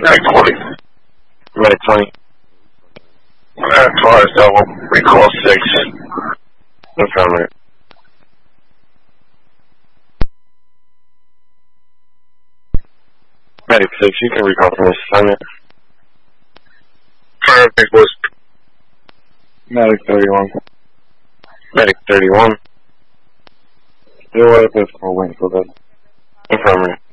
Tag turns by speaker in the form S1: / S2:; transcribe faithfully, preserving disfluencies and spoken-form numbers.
S1: Medic twenty.
S2: Medic twenty.
S1: Medic twenty, double. Recall six.
S2: Affirmative. Medic six, you can recall from this assignment.
S1: Affirmative, boys.
S2: Medic thirty-one. Medic thirty-one. Still at this for wait for that. Affirmative.